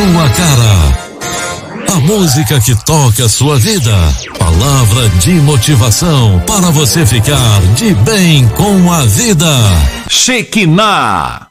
sua cara. A música que toca a sua vida. Palavra de motivação para você ficar de bem com a vida. Shekinah.